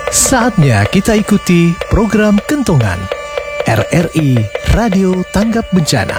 Saatnya kita ikuti program Kentongan RRI Radio Tanggap Bencana.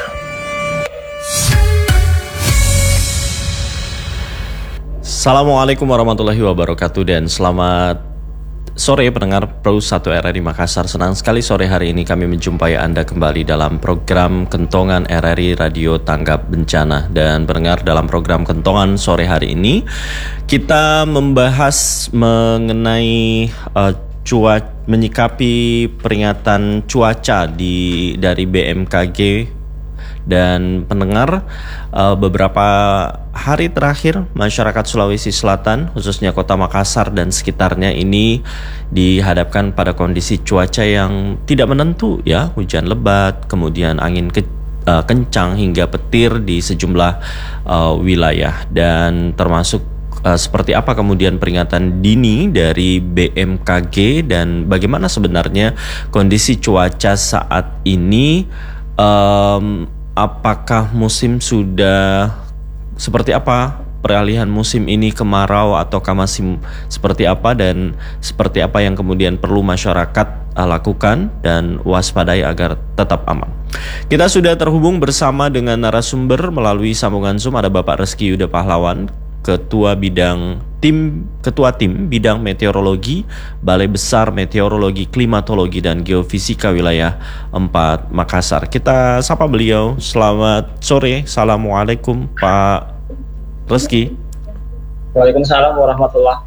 Assalamualaikum warahmatullahi wabarakatuh dan selamat sore pendengar Pro 1 RRI Makassar. Senang sekali sore hari ini kami menjumpai Anda kembali dalam program Kentongan RRI Radio Tanggap Bencana. Dan pendengar, dalam program Kentongan sore hari ini kita membahas mengenai menyikapi peringatan cuaca dari BMKG. Dan pendengar, beberapa hari terakhir masyarakat Sulawesi Selatan, khususnya Kota Makassar dan sekitarnya ini dihadapkan pada kondisi cuaca yang tidak menentu ya, hujan lebat, kemudian angin kencang hingga petir di sejumlah wilayah. Dan termasuk seperti apa kemudian peringatan dini dari BMKG dan bagaimana sebenarnya kondisi cuaca saat ini. Apakah musim sudah seperti apa, peralihan musim ini kemarau ataukah masih seperti apa, dan seperti apa yang kemudian perlu masyarakat lakukan dan waspadai agar tetap aman. Kita sudah terhubung bersama dengan narasumber melalui sambungan Zoom. Ada Bapak Reski Yuda Pahlawan, Ketua Tim Bidang Meteorologi Balai Besar Meteorologi, Klimatologi dan Geofisika Wilayah 4 Makassar. Kita sapa beliau. Selamat sore. Assalamualaikum Pak Reski. Waalaikumsalam warahmatullahi.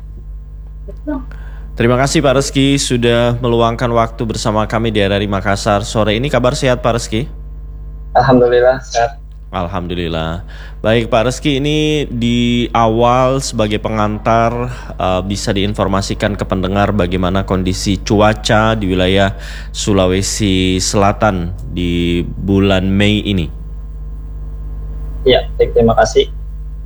Terima kasih Pak Reski sudah meluangkan waktu bersama kami di RRI Makassar sore ini. Kabar sehat Pak Reski? Alhamdulillah sehat. Alhamdulillah. Baik Pak Reski, ini di awal sebagai pengantar bisa diinformasikan ke pendengar bagaimana kondisi cuaca di wilayah Sulawesi Selatan di bulan Mei ini. Ya, terima kasih.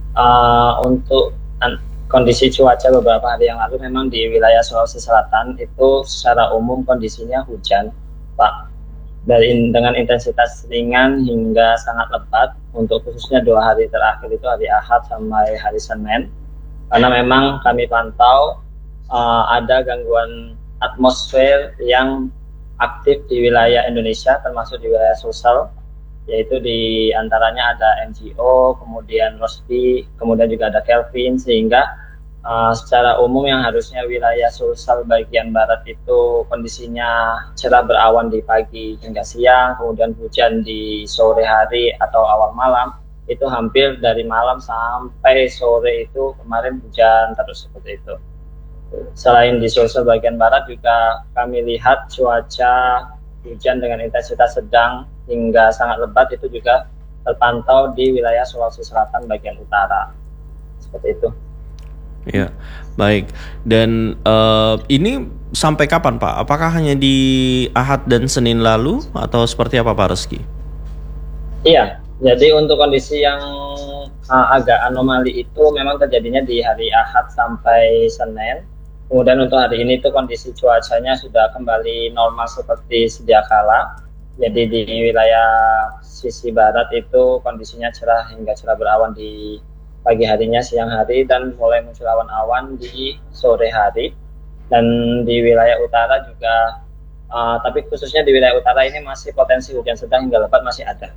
Untuk kondisi cuaca beberapa hari yang lalu memang di wilayah Sulawesi Selatan itu secara umum kondisinya hujan, Pak. Dengan intensitas ringan hingga sangat lebat, untuk khususnya 2 hari terakhir itu hari Ahad sampai hari Senin, karena memang kami pantau ada gangguan atmosfer yang aktif di wilayah Indonesia termasuk di wilayah Sulsel, yaitu di antaranya ada MGO, kemudian Rossby, kemudian juga ada Kelvin, sehingga secara umum yang harusnya wilayah Sulsel bagian barat itu kondisinya cerah berawan di pagi hingga siang, kemudian hujan di sore hari atau awal malam, itu hampir dari malam sampai sore itu kemarin hujan terus seperti itu. Selain di Sulsel bagian barat juga kami lihat cuaca hujan dengan intensitas sedang hingga sangat lebat itu juga terpantau di wilayah Sulawesi Selatan bagian utara. Seperti itu. Ya, baik. Dan ini sampai kapan Pak? Apakah hanya di Ahad dan Senin lalu atau seperti apa Pak Reski? Iya, jadi untuk kondisi yang agak anomali itu memang terjadinya di hari Ahad sampai Senin. Kemudian untuk hari ini tuh kondisi cuacanya sudah kembali normal seperti sedia kala. Jadi di wilayah sisi barat itu kondisinya cerah hingga cerah berawan di pagi harinya, siang hari, dan mulai muncul awan-awan di sore hari. Dan di wilayah utara juga, tapi khususnya di wilayah utara ini masih potensi hujan sedang hingga lebat masih ada.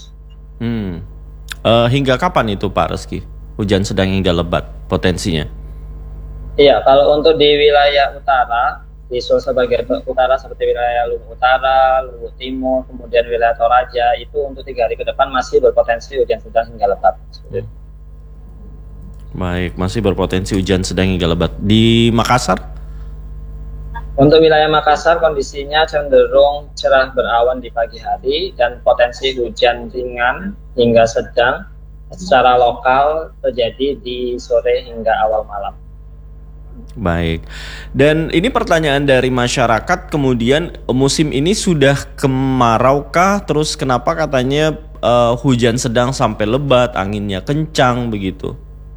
Hingga kapan itu Pak Reski? Hujan sedang hingga lebat potensinya? Iya, kalau untuk di wilayah utara, di Sulsel bagian utara seperti wilayah Luwu Utara, Luwu Timur, kemudian wilayah Toraja, itu untuk 3 hari ke depan masih berpotensi hujan sedang hingga lebat. Baik, masih berpotensi hujan sedang hingga lebat. Di Makassar? Untuk wilayah Makassar kondisinya cenderung cerah berawan di pagi hari dan potensi hujan ringan hingga sedang secara lokal terjadi di sore hingga awal malam. Baik. Dan ini pertanyaan dari masyarakat, kemudian musim ini sudah kemaraukah? Terus kenapa katanya hujan sedang sampai lebat, anginnya kencang begitu?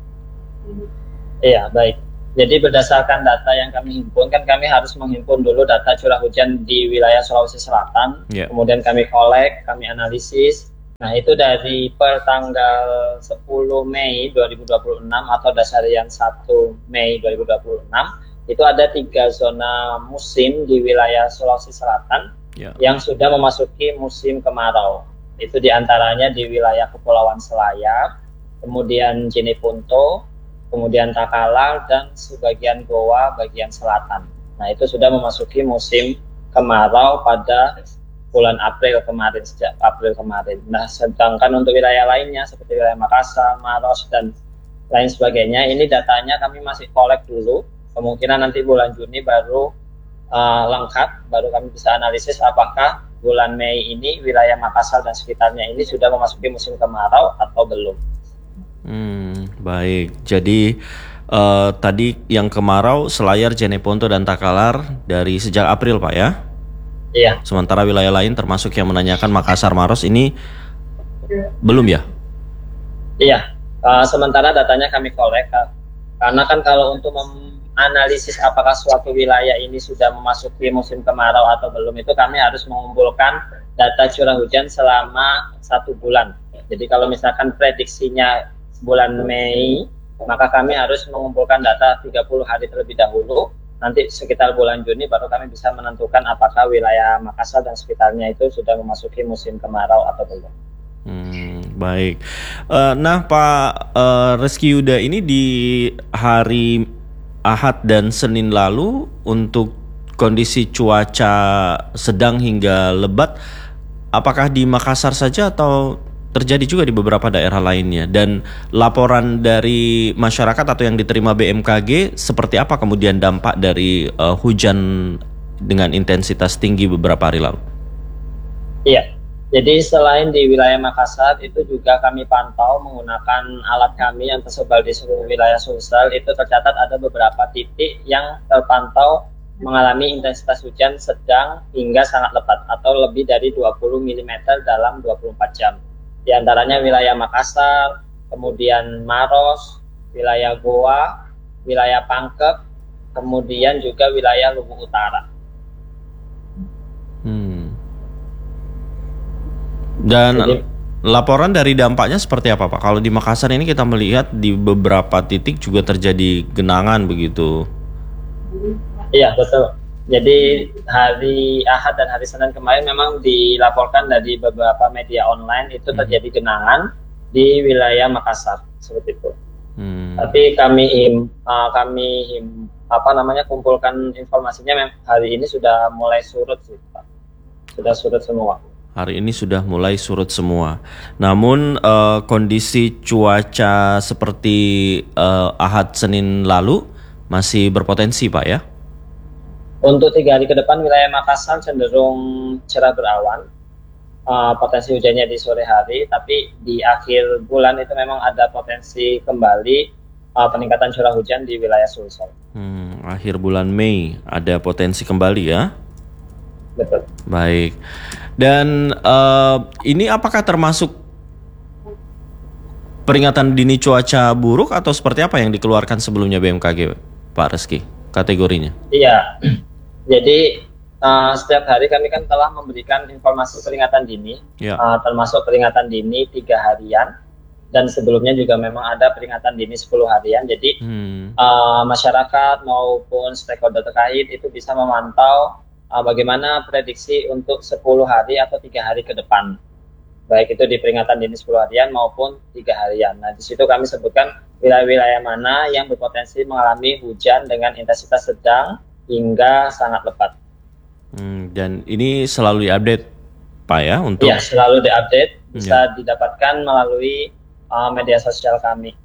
Iya, baik. Jadi berdasarkan data yang kami himpun, kan kami harus menghimpun dulu data curah hujan di wilayah Sulawesi Selatan, kemudian kami collect, kami analisis. Nah, itu dari per tanggal 10 Mei 2026 atau dasarian 1 Mei 2026, itu ada 3 zona musim di wilayah Sulawesi Selatan yang sudah memasuki musim kemarau. Itu diantaranya di wilayah Kepulauan Selayar, kemudian Jeneponto, kemudian Takalar, dan sebagian Goa bagian selatan. Nah, itu sudah memasuki musim kemarau pada bulan April kemarin, sejak April kemarin. Nah, sedangkan untuk wilayah lainnya seperti wilayah Makassar, Maros, dan lain sebagainya, ini datanya kami masih collect dulu. Kemungkinan nanti bulan Juni baru lengkap, baru kami bisa analisis apakah bulan Mei ini wilayah Makassar dan sekitarnya ini sudah memasuki musim kemarau atau belum. Baik, jadi tadi yang kemarau Selayar, Jeneponto, dan Takalar dari sejak April, Pak ya? Iya. Sementara wilayah lain termasuk yang menanyakan Makassar, Maros ini belum ya? Iya, sementara datanya kami collect, karena kan kalau untuk menganalisis apakah suatu wilayah ini sudah memasuki musim kemarau atau belum, itu kami harus mengumpulkan data curah hujan selama 1 bulan. Jadi kalau misalkan prediksinya bulan Mei, maka kami harus mengumpulkan data 30 hari terlebih dahulu. Nanti sekitar bulan Juni baru kami bisa menentukan apakah wilayah Makassar dan sekitarnya itu sudah memasuki musim kemarau atau belum. Baik. Nah, Pak Reski Yuda, ini di hari Ahad dan Senin lalu untuk kondisi cuaca sedang hingga lebat, apakah di Makassar saja atau terjadi juga di beberapa daerah lainnya? Dan laporan dari masyarakat atau yang diterima BMKG seperti apa kemudian dampak dari hujan dengan intensitas tinggi beberapa hari lalu? Iya, jadi selain di wilayah Makassar, itu juga kami pantau menggunakan alat kami yang tersebar di seluruh wilayah Sulsel. Itu tercatat ada beberapa titik yang terpantau mengalami intensitas hujan sedang hingga sangat lebat atau lebih dari 20 mm dalam 24 jam. Di antaranya wilayah Makassar, kemudian Maros, wilayah Goa, wilayah Pangkep, kemudian juga wilayah Luwu Utara. Dan laporan dari dampaknya seperti apa, Pak? Kalau di Makassar ini kita melihat di beberapa titik juga terjadi genangan begitu. Iya, betul. Jadi hari Ahad dan hari Senin kemarin memang dilaporkan dari beberapa media online itu terjadi genangan di wilayah Makassar seperti itu. Tapi kami kumpulkan informasinya hari ini sudah mulai surut sih, Pak. Sudah surut semua. Hari ini sudah mulai surut semua. Namun kondisi cuaca seperti Ahad Senin lalu masih berpotensi, Pak ya? Untuk 3 hari ke depan wilayah Makassar cenderung cerah berawan, potensi hujannya di sore hari, tapi di akhir bulan itu memang ada potensi kembali peningkatan curah hujan di wilayah Sulsel. Akhir bulan Mei ada potensi kembali ya? Betul. Baik. Dan ini apakah termasuk peringatan dini cuaca buruk atau seperti apa yang dikeluarkan sebelumnya BMKG, Pak Reski, kategorinya? Iya. Jadi setiap hari kami kan telah memberikan informasi peringatan dini, termasuk peringatan dini 3 harian, dan sebelumnya juga memang ada peringatan dini 10 harian. Jadi masyarakat maupun stakeholder terkait itu bisa memantau bagaimana prediksi untuk 10 hari atau 3 hari ke depan, baik itu di peringatan dini 10 harian maupun 3 harian. Nah, di situ kami sebutkan wilayah-wilayah mana yang berpotensi mengalami hujan dengan intensitas sedang hingga sangat lebat. Dan ini selalu diupdate, Pak ya? Untuk ya, selalu diupdate, bisa didapatkan melalui media sosial kami.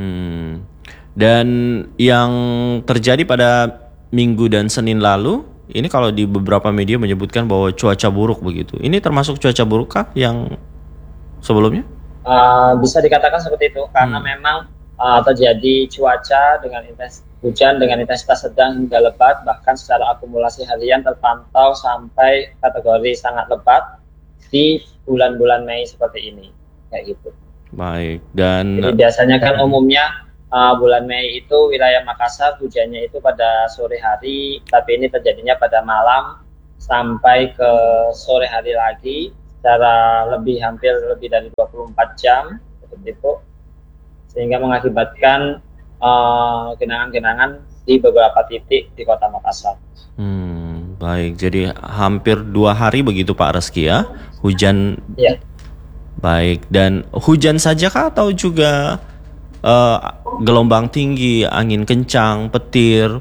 Dan yang terjadi pada Minggu dan Senin lalu, ini kalau di beberapa media menyebutkan bahwa cuaca buruk begitu. Ini termasuk cuaca buruk kah yang sebelumnya? Bisa dikatakan seperti itu, karena memang terjadi cuaca dengan hujan dengan intensitas sedang hingga lebat, bahkan secara akumulasi harian terpantau sampai kategori sangat lebat di bulan-bulan Mei seperti ini, kayak gitu. Baik. Dan jadi biasanya kan umumnya bulan Mei itu wilayah Makassar hujannya itu pada sore hari, tapi ini terjadinya pada malam sampai ke sore hari lagi, secara hampir lebih dari 24 jam seperti itu, sehingga mengakibatkan genangan-genangan di beberapa titik di Kota Makassar. Baik, jadi hampir 2 hari begitu Pak Reski ya, hujan. Ya. Baik, dan hujan saja kah atau juga gelombang tinggi, angin kencang, petir?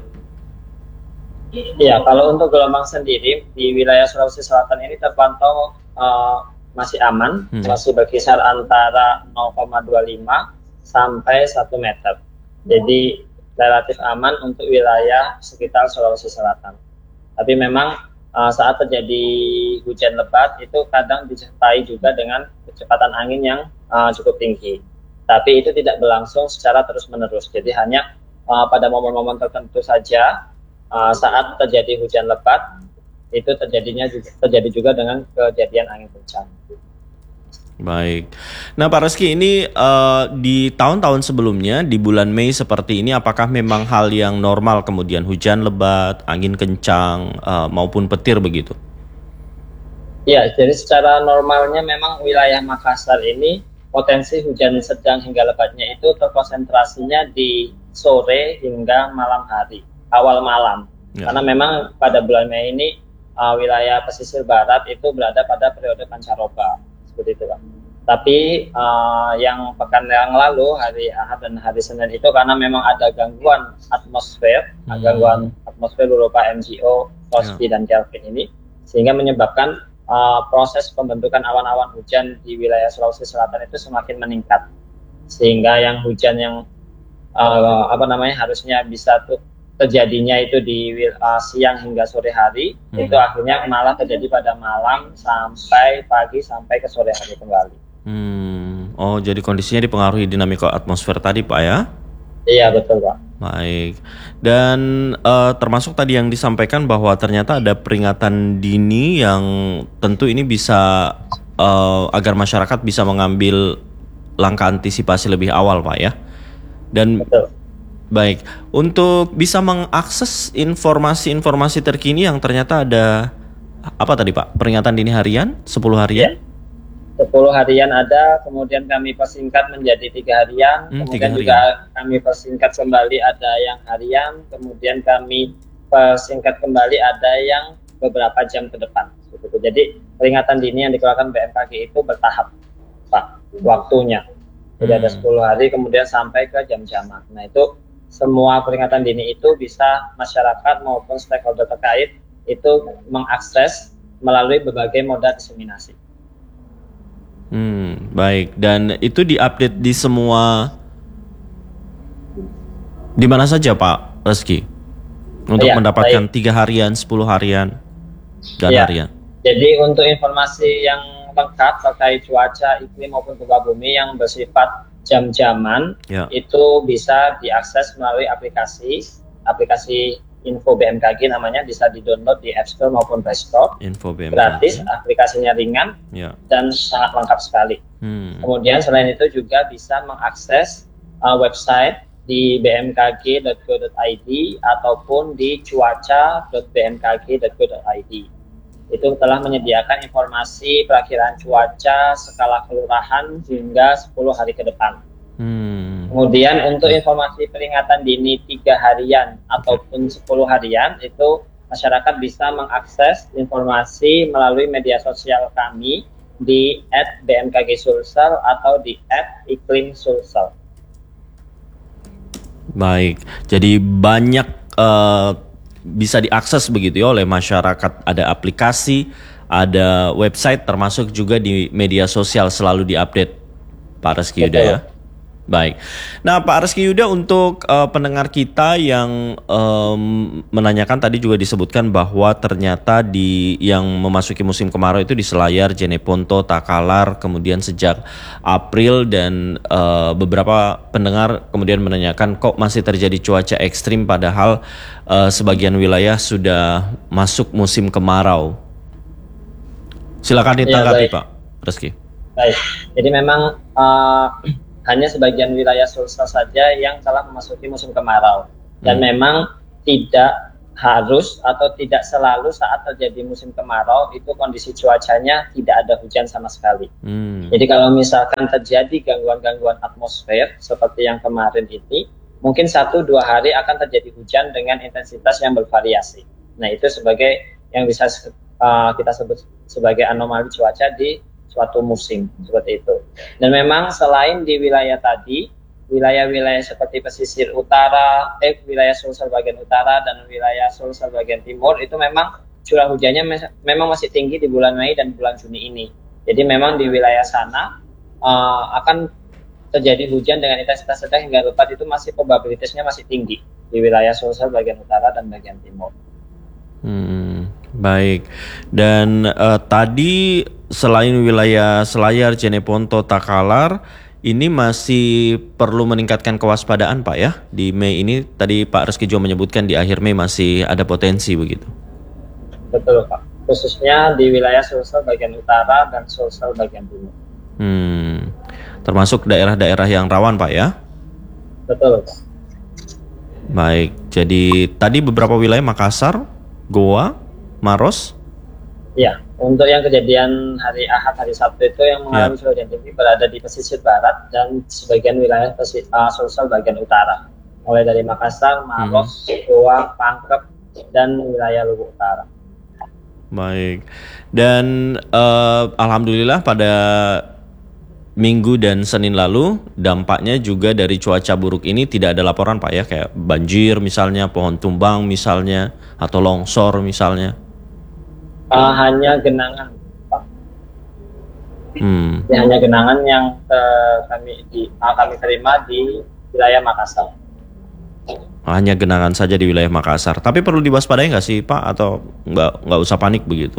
Ya, kalau untuk gelombang sendiri di wilayah Sulawesi Selatan ini terpantau masih aman, masih berkisar antara 0,25 sampai 1 meter. Jadi relatif aman untuk wilayah sekitar Sulawesi Selatan. Tapi memang saat terjadi hujan lebat itu kadang disertai juga dengan kecepatan angin yang cukup tinggi. Tapi itu tidak berlangsung secara terus-menerus. Jadi hanya pada momen-momen tertentu saja saat terjadi hujan lebat itu terjadi juga dengan kejadian angin kencang. Baik. Nah Pak Reski, ini di tahun-tahun sebelumnya di bulan Mei seperti ini apakah memang hal yang normal kemudian hujan lebat, angin kencang maupun petir begitu? Ya, jadi secara normalnya memang wilayah Makassar ini potensi hujan sedang hingga lebatnya itu terkonsentrasinya di sore hingga malam hari, awal malam. Ya. Karena memang pada bulan Mei ini wilayah pesisir barat itu berada pada periode pancaroba. Seperti itu Pak. Tapi yang pekan yang lalu hari Ahad dan hari Senin itu karena memang ada gangguan atmosfer, gangguan atmosfer berupa MGO, Rossby dan Kelvin ini, sehingga menyebabkan proses pembentukan awan-awan hujan di wilayah Sulawesi Selatan itu semakin meningkat, sehingga yang hujan yang harusnya bisa terjadinya itu di siang hingga sore hari itu akhirnya malah terjadi pada malam sampai pagi sampai ke sore hari kembali. Oh, jadi kondisinya dipengaruhi dinamika atmosfer tadi Pak ya? Iya betul Pak. Baik. Dan termasuk tadi yang disampaikan bahwa ternyata ada peringatan dini yang tentu ini bisa agar masyarakat bisa mengambil langkah antisipasi lebih awal Pak ya. Dan betul. Baik, untuk bisa mengakses informasi-informasi terkini yang ternyata ada apa tadi Pak? Peringatan dini harian, 10 harian? Ya, 10 harian ada, kemudian kami persingkat menjadi 3 harian, kemudian 3 harian. Juga kami persingkat kembali ada yang harian, kemudian kami persingkat kembali ada yang beberapa jam ke depan. Jadi peringatan dini yang dikeluarkan BMKG itu bertahap Pak, waktunya. Jadi ada 10 hari kemudian sampai ke jam-jaman. Nah itu semua peringatan dini itu bisa masyarakat maupun stakeholder terkait itu mengakses melalui berbagai moda diseminasi. Baik, dan itu diupdate di semua, di mana saja Pak Reski? Untuk mendapatkan 3 harian, 10 harian, dan harian. Jadi untuk informasi yang lengkap terkait cuaca, iklim maupun gempa bumi yang bersifat jam-jaman itu bisa diakses melalui aplikasi Info BMKG namanya, bisa di-download di App Store maupun Play Store. Info BMKG. Gratis, aplikasinya ringan dan sangat lengkap sekali. Kemudian selain itu juga bisa mengakses website di bmkg.go.id ataupun di cuaca.bmkg.go.id. Itu telah menyediakan informasi perakiraan cuaca skala kelurahan hingga 10 hari ke depan. Kemudian untuk informasi peringatan dini 3 harian ataupun 10 harian itu masyarakat bisa mengakses informasi melalui media sosial kami di @bmkg_sulsel atau di @iklim_sulsel. Baik, jadi banyak bisa diakses begitu ya oleh masyarakat, ada aplikasi, ada website, termasuk juga di media sosial selalu diupdate Pak Reski Yuda ya. Baik. Nah Pak Reski Yuda, untuk pendengar kita yang menanyakan, tadi juga disebutkan bahwa ternyata di yang memasuki musim kemarau itu di Selayar, Jeneponto, Takalar, kemudian sejak April, dan beberapa pendengar kemudian menanyakan kok masih terjadi cuaca ekstrim padahal sebagian wilayah sudah masuk musim kemarau. Silakan ditanggapi Pak Reski. Baik. Jadi memang hanya sebagian wilayah Sulsel saja yang telah memasuki musim kemarau, dan memang tidak harus atau tidak selalu saat terjadi musim kemarau itu kondisi cuacanya tidak ada hujan sama sekali. Jadi kalau misalkan terjadi gangguan-gangguan atmosfer seperti yang kemarin ini, mungkin 1-2 hari akan terjadi hujan dengan intensitas yang bervariasi. Nah, itu sebagai yang bisa kita sebut sebagai anomali cuaca di suatu musim, seperti itu. Dan memang selain di wilayah tadi, wilayah-wilayah seperti pesisir utara, wilayah Sulsel bagian utara dan wilayah Sulsel bagian timur itu memang curah hujannya memang masih tinggi di bulan Mei dan bulan Juni ini. Jadi memang di wilayah sana akan terjadi hujan dengan intensitas sedang hingga lebat, itu masih probabilitasnya masih tinggi di wilayah Sulsel bagian utara dan bagian timur. Baik. Dan tadi selain wilayah Selayar, Jeneponto, Takalar, ini masih perlu meningkatkan kewaspadaan Pak ya? Di Mei ini tadi Pak Reski juga menyebutkan di akhir Mei masih ada potensi begitu. Betul Pak, khususnya di wilayah Sulsel bagian utara dan Sulsel bagian timur. Termasuk daerah-daerah yang rawan Pak ya? Betul Pak. Baik, jadi tadi beberapa wilayah Makassar, Goa, Maros. Ya, untuk yang kejadian hari Ahad, hari Sabtu itu yang mengalami curah hujan tinggi berada di pesisir barat dan sebagian wilayah Sulsel bagian utara, mulai dari Makassar, Maros, Goa, Pangkep, dan wilayah Luwu Utara. Baik, dan alhamdulillah pada Minggu dan Senin lalu dampaknya juga dari cuaca buruk ini tidak ada laporan Pak ya, kayak banjir misalnya, pohon tumbang misalnya, atau longsor misalnya. Hanya genangan Pak. Hanya genangan yang kami terima di wilayah Makassar. Hanya genangan saja di wilayah Makassar. Tapi perlu diwaspadai nggak sih Pak, atau nggak usah panik begitu?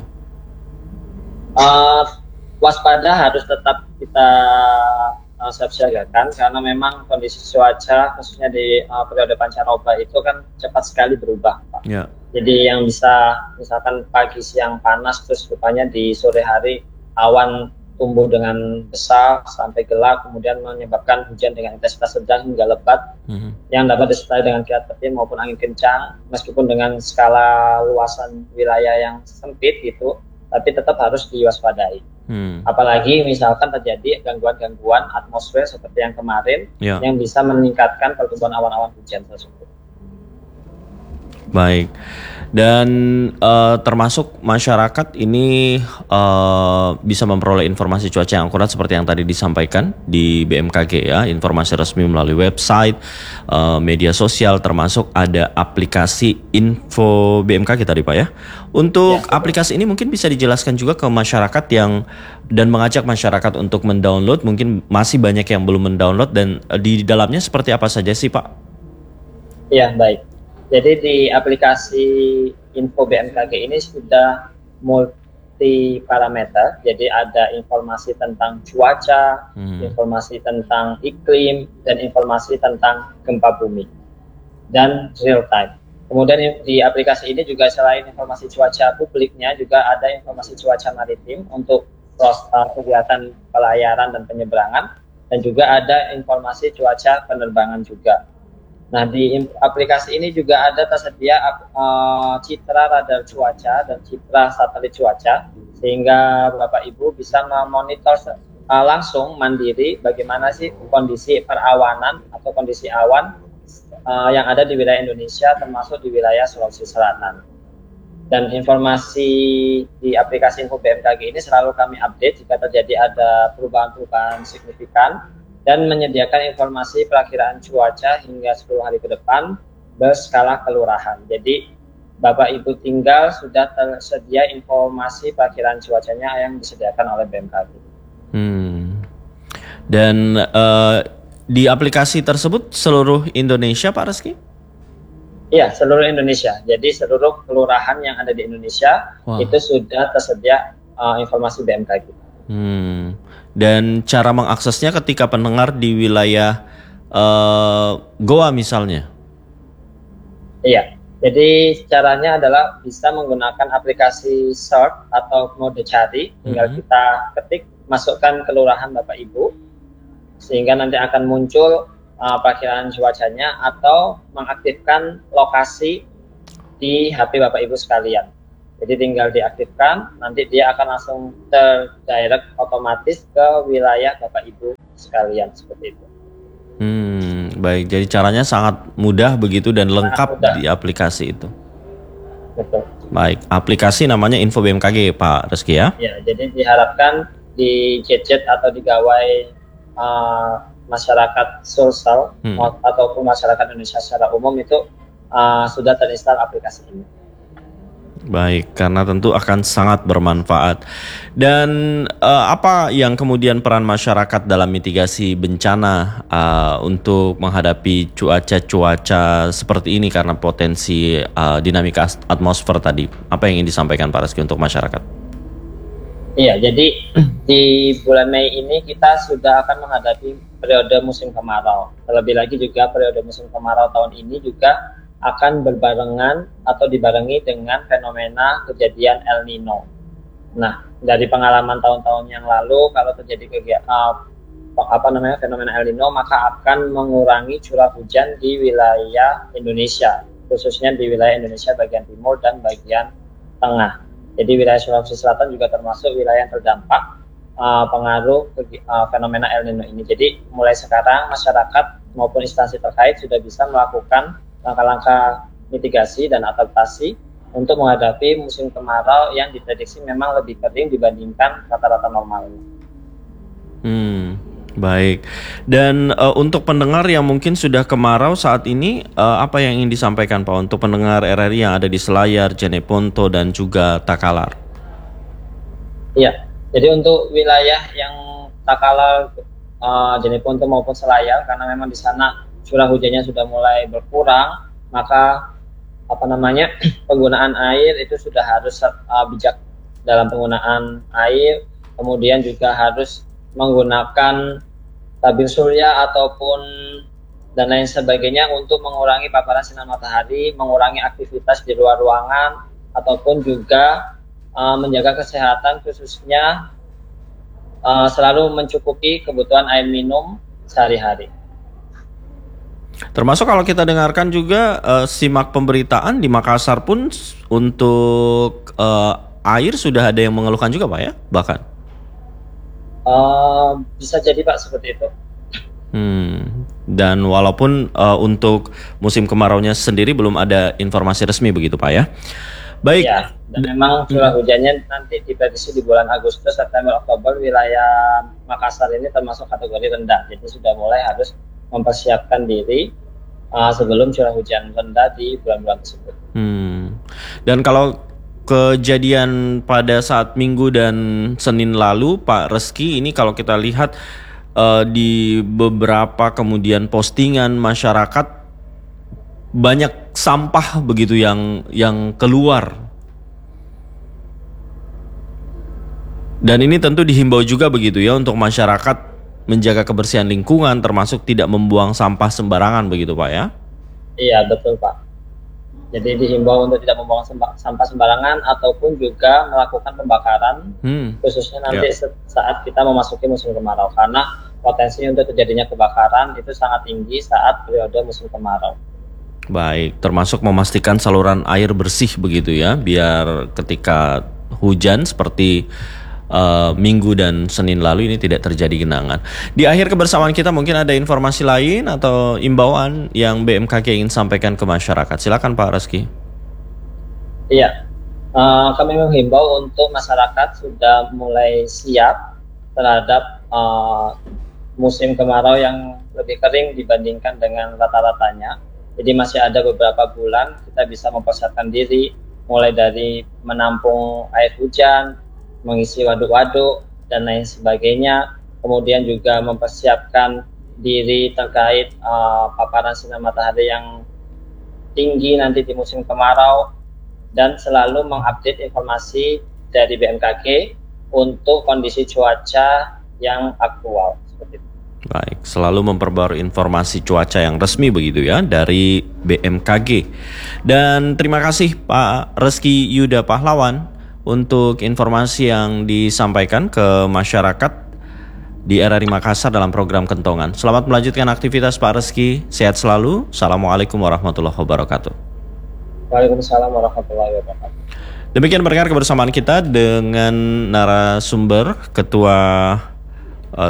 Waspada harus tetap kita siapsiagakan karena memang kondisi cuaca khususnya di periode pancaroba itu kan cepat sekali berubah Pak. Ya. Jadi yang bisa misalkan pagi siang panas, terus rupanya di sore hari awan tumbuh dengan besar sampai gelap, kemudian menyebabkan hujan dengan intensitas sedang hingga lebat yang dapat disertai dengan kilat petir maupun angin kencang, meskipun dengan skala luasan wilayah yang sempit gitu, tapi tetap harus diwaspadai. Apalagi misalkan terjadi gangguan-gangguan atmosfer seperti yang kemarin yang bisa meningkatkan pertumbuhan awan-awan hujan tersebut. Baik, dan termasuk masyarakat ini bisa memperoleh informasi cuaca yang akurat seperti yang tadi disampaikan di BMKG ya, informasi resmi melalui website, media sosial, termasuk ada aplikasi info BMKG tadi Pak ya. Untuk aplikasi ini mungkin bisa dijelaskan juga ke masyarakat dan mengajak masyarakat untuk mendownload, mungkin masih banyak yang belum mendownload, dan di dalamnya seperti apa saja sih Pak? Iya, baik. Jadi di aplikasi info BMKG ini sudah multi parameter, jadi ada informasi tentang cuaca, informasi tentang iklim, dan informasi tentang gempa bumi, dan real time. Kemudian di aplikasi ini juga selain informasi cuaca publiknya, juga ada informasi cuaca maritim untuk kegiatan pelayaran dan penyeberangan, dan juga ada informasi cuaca penerbangan juga. Nah, di aplikasi ini juga ada tersedia citra radar cuaca dan citra satelit cuaca, sehingga Bapak Ibu bisa memonitor langsung mandiri bagaimana sih kondisi perawanan atau kondisi awan yang ada di wilayah Indonesia, termasuk di wilayah Sulawesi Selatan. Dan informasi di aplikasi info BMKG ini selalu kami update jika terjadi ada perubahan-perubahan signifikan, dan menyediakan informasi perakiraan cuaca hingga 10 hari ke depan berskala kelurahan. Jadi Bapak Ibu tinggal sudah tersedia informasi perakiraan cuacanya yang disediakan oleh BMKG. Dan di aplikasi tersebut seluruh Indonesia Pak Reski? Iya, seluruh Indonesia. Jadi seluruh kelurahan yang ada di Indonesia itu sudah tersedia informasi BMKG. Dan cara mengaksesnya ketika pendengar di wilayah Goa misalnya? Iya, jadi caranya adalah bisa menggunakan aplikasi search atau mode cari, tinggal kita ketik, masukkan kelurahan Bapak Ibu, sehingga nanti akan muncul perakiraan cuacanya, atau mengaktifkan lokasi di HP Bapak Ibu sekalian. Jadi tinggal diaktifkan, nanti dia akan langsung terdirect otomatis ke wilayah Bapak Ibu sekalian, seperti itu. baik. Jadi caranya sangat mudah begitu dan lengkap mudah. di aplikasi itu. Betul. Baik, aplikasi namanya Info BMKG Pak Reski ya? Ya, jadi diharapkan di gadget atau di gawai masyarakat Sulsel ataupun masyarakat Indonesia secara umum itu sudah terinstall aplikasi ini. Baik, karena tentu akan sangat bermanfaat. Dan apa yang kemudian peran masyarakat dalam mitigasi bencana untuk menghadapi cuaca seperti ini karena potensi dinamika atmosfer tadi? Apa yang ingin disampaikan Pak Reski untuk masyarakat? Iya, jadi di bulan Mei ini kita sudah akan menghadapi periode musim kemarau. Terlebih lagi juga periode musim kemarau tahun ini juga akan berbarengan atau dibarengi dengan fenomena kejadian El Nino. Nah, dari pengalaman tahun-tahun yang lalu, kalau terjadi fenomena El Nino, maka akan mengurangi curah hujan di wilayah Indonesia, khususnya di wilayah Indonesia bagian timur dan bagian tengah. Jadi wilayah Sulawesi Selatan juga termasuk wilayah yang terdampak pengaruh fenomena El Nino ini. Jadi mulai sekarang masyarakat maupun instansi terkait sudah bisa melakukan langkah-langkah mitigasi dan adaptasi untuk menghadapi musim kemarau yang diprediksi memang lebih kering dibandingkan rata-rata normal. Baik. Dan untuk pendengar yang mungkin sudah kemarau saat ini, apa yang ingin disampaikan Pak untuk pendengar RRI yang ada di Selayar, Jeneponto dan juga Takalar? Iya. Jadi untuk wilayah yang Takalar, Jeneponto maupun Selayar, karena memang di sana curah hujannya sudah mulai berkurang, maka penggunaan air itu sudah harus bijak dalam penggunaan air, kemudian juga harus menggunakan tabir surya ataupun dan lain sebagainya untuk mengurangi paparan sinar matahari, mengurangi aktivitas di luar ruangan, ataupun juga menjaga kesehatan, khususnya selalu mencukupi kebutuhan air minum sehari-hari. Termasuk kalau kita dengarkan juga simak pemberitaan di Makassar pun untuk air sudah ada yang mengeluhkan juga Pak ya, bahkan. Bisa jadi Pak seperti itu. Dan walaupun untuk musim kemaraunya sendiri belum ada informasi resmi begitu Pak ya. Baik. Ya, dan memang curah hujannya nanti diprediksi di bulan Agustus, September, Oktober wilayah Makassar ini termasuk kategori rendah. Jadi sudah mulai harus mempersiapkan diri sebelum curah hujan rendah di bulan-bulan tersebut. Dan kalau kejadian pada saat Minggu dan Senin lalu Pak Reski, ini kalau kita lihat di beberapa kemudian postingan masyarakat banyak sampah begitu yang keluar. Dan ini tentu dihimbau juga begitu ya untuk masyarakat menjaga kebersihan lingkungan, termasuk tidak membuang sampah sembarangan begitu Pak ya? Iya betul Pak. Jadi dihimbau untuk tidak membuang sampah sembarangan ataupun juga melakukan pembakaran, khususnya nanti saat kita memasuki musim kemarau, karena potensi untuk terjadinya kebakaran itu sangat tinggi saat periode musim kemarau. Baik, termasuk memastikan saluran air bersih begitu ya, biar ketika hujan seperti Minggu dan Senin lalu ini tidak terjadi genangan. Di akhir kebersamaan kita mungkin ada informasi lain atau imbauan yang BMKG ingin sampaikan ke masyarakat. Silakan Pak Reski. Iya, kami menghimbau untuk masyarakat sudah mulai siap terhadap musim kemarau yang lebih kering dibandingkan dengan rata-ratanya. Jadi masih ada beberapa bulan kita bisa mempersiapkan diri, mulai dari menampung air hujan, mengisi waduk-waduk dan lain sebagainya, kemudian juga mempersiapkan diri terkait paparan sinar matahari yang tinggi nanti di musim kemarau, dan selalu mengupdate informasi dari BMKG untuk kondisi cuaca yang aktual. Seperti itu. Baik, selalu memperbarui informasi cuaca yang resmi begitu ya dari BMKG. Dan terima kasih Pak Reski Yuda Pahlawan untuk informasi yang disampaikan ke masyarakat di RRI Makassar dalam program Kentongan. Selamat melanjutkan aktivitas Pak Reski, sehat selalu. Assalamualaikum warahmatullahi wabarakatuh. Waalaikumsalam warahmatullahi wabarakatuh. Demikian pendengar kebersamaan kita dengan narasumber Ketua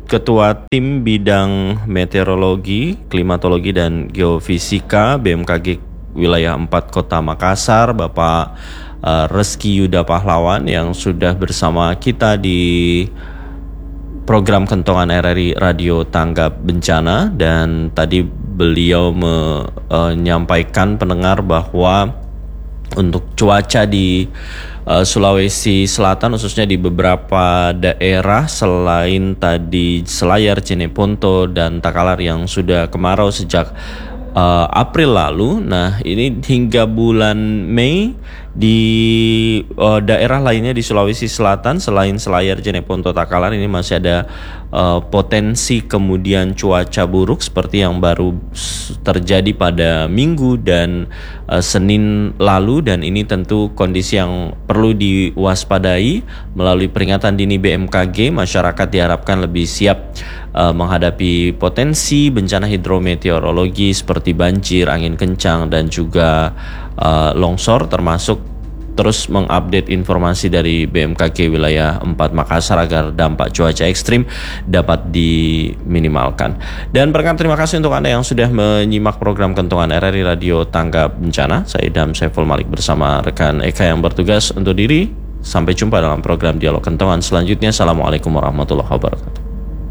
Ketua Tim Bidang Meteorologi, Klimatologi dan Geofisika BMKG Wilayah 4 Kota Makassar, Bapak Reski Yuda Pahlawan yang sudah bersama kita di program Kentongan RRI Radio Tanggap Bencana. Dan tadi beliau menyampaikan pendengar bahwa untuk cuaca di Sulawesi Selatan, khususnya di beberapa daerah selain tadi Selayar, Jeneponto, dan Takalar yang sudah kemarau sejak April lalu. Nah, ini hingga bulan Mei di daerah lainnya di Sulawesi Selatan selain Selayar, Jeneponto, Takalar ini masih ada potensi kemudian cuaca buruk seperti yang baru terjadi pada Minggu dan Senin lalu. Dan ini tentu kondisi yang perlu diwaspadai. Melalui peringatan dini BMKG, masyarakat diharapkan lebih siap menghadapi potensi bencana hidrometeorologi seperti banjir, angin kencang, dan juga longsor, termasuk terus mengupdate informasi dari BMKG Wilayah 4 Makassar agar dampak cuaca ekstrim dapat diminimalkan. Dan terima kasih untuk Anda yang sudah menyimak program Kentongan RRI Radio Tanggap Bencana. Saya Idham Saiful Malik bersama rekan Eka yang bertugas untuk diri. Sampai jumpa dalam program Dialog Kentongan selanjutnya. Assalamualaikum warahmatullahi wabarakatuh.